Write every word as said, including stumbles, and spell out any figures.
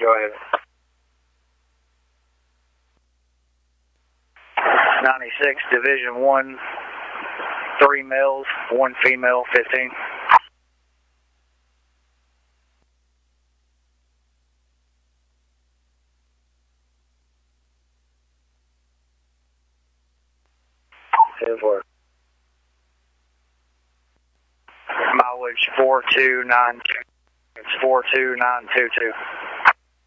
Go ahead. ninety-six, Division one, three males, one female, fifteen. ten four. Mileage four two nine two. It's four two nine two two.